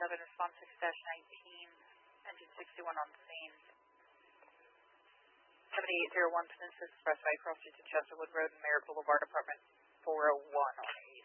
response 6-19, engine 61 on scene. 7801 Peninsula Expressway, cross streets of Chesterwood Road and Merritt Boulevard, apartment 401 on 8.